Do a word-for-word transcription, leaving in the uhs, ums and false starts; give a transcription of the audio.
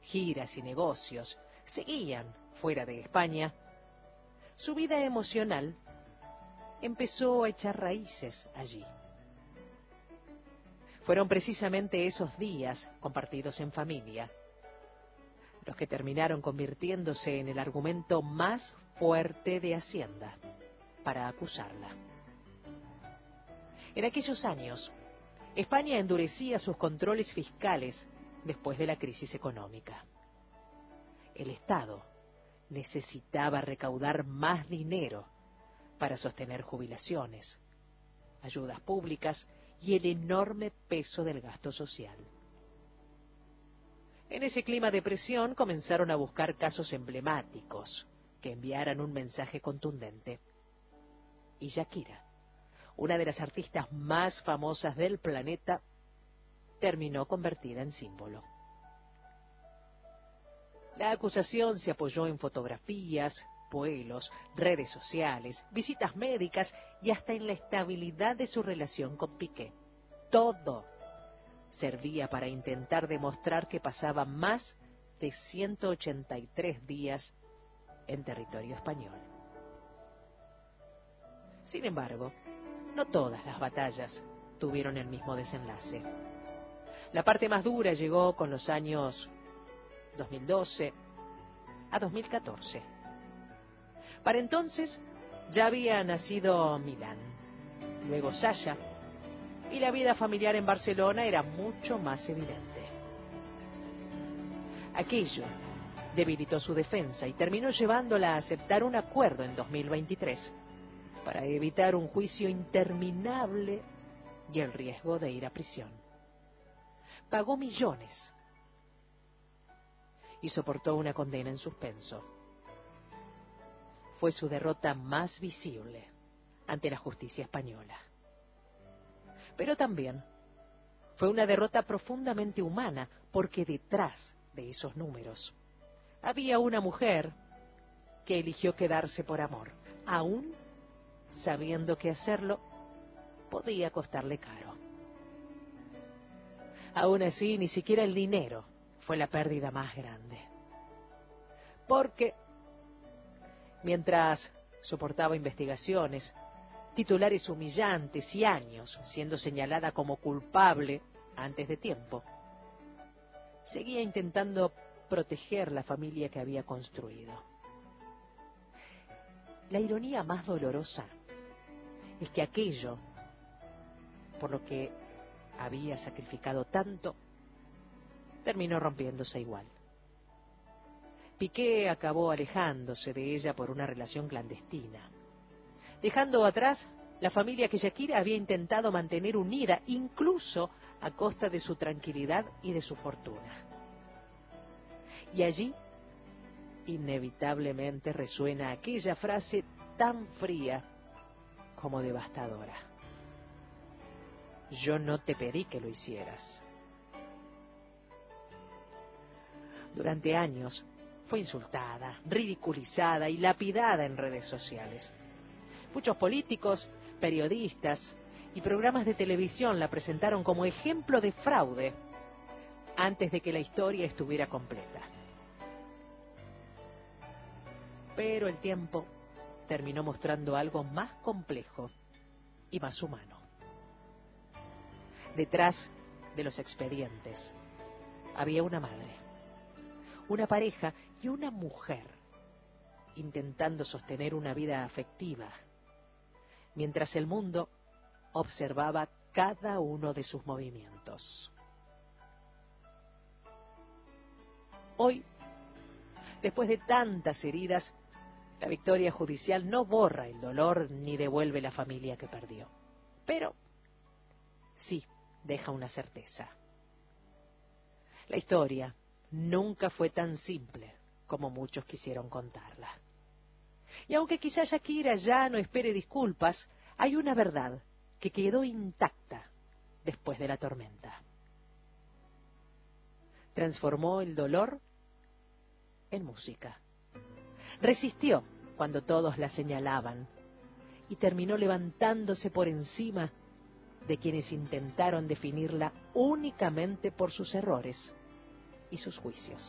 giras y negocios seguían fuera de España, su vida emocional empezó a echar raíces allí. Fueron precisamente esos días compartidos en familia los que terminaron convirtiéndose en el argumento más fuerte de Hacienda para acusarla. En aquellos años, España endurecía sus controles fiscales después de la crisis económica. El Estado necesitaba recaudar más dinero para sostener jubilaciones, ayudas públicas y el enorme peso del gasto social. En ese clima de presión comenzaron a buscar casos emblemáticos que enviaran un mensaje contundente. Y Shakira, una de las artistas más famosas del planeta, terminó convertida en símbolo. La acusación se apoyó en fotografías, vuelos, redes sociales, visitas médicas y hasta en la estabilidad de su relación con Piqué. Todo servía para intentar demostrar que pasaba más de ciento ochenta y tres días en territorio español. Sin embargo, no todas las batallas tuvieron el mismo desenlace. La parte más dura llegó con los años dos mil doce a dos mil catorce. Para entonces ya había nacido Milán, luego Sasha, y la vida familiar en Barcelona era mucho más evidente. Aquello debilitó su defensa y terminó llevándola a aceptar un acuerdo en dos mil veintitrés para evitar un juicio interminable y el riesgo de ir a prisión. Pagó millones y soportó una condena en suspenso. Fue su derrota más visible ante la justicia española. Pero también fue una derrota profundamente humana, porque detrás de esos números había una mujer que eligió quedarse por amor, aún sabiendo que hacerlo podía costarle caro. Aún así, ni siquiera el dinero fue la pérdida más grande. Porque mientras soportaba investigaciones, titulares humillantes y años siendo señalada como culpable antes de tiempo, seguía intentando proteger la familia que había construido. La ironía más dolorosa es que aquello por lo que había sacrificado tanto terminó rompiéndose igual. Piqué acabó alejándose de ella por una relación clandestina, dejando atrás la familia que Shakira había intentado mantener unida, incluso a costa de su tranquilidad y de su fortuna. Y allí, inevitablemente, resuena aquella frase tan fría como devastadora: yo no te pedí que lo hicieras. Durante años fue insultada, ridiculizada y lapidada en redes sociales. Muchos políticos, periodistas y programas de televisión la presentaron como ejemplo de fraude antes de que la historia estuviera completa. Pero el tiempo terminó mostrando algo más complejo y más humano. Detrás de los expedientes había una madre, una pareja y una mujer intentando sostener una vida afectiva, mientras el mundo observaba cada uno de sus movimientos. Hoy, después de tantas heridas, la victoria judicial no borra el dolor ni devuelve la familia que perdió, pero sí deja una certeza: la historia nunca fue tan simple como muchos quisieron contarla. Y aunque quizá Shakira ya no espere disculpas, hay una verdad que quedó intacta después de la tormenta. Transformó el dolor en música. Resistió cuando todos la señalaban y terminó levantándose por encima de quienes intentaron definirla únicamente por sus errores y sus juicios.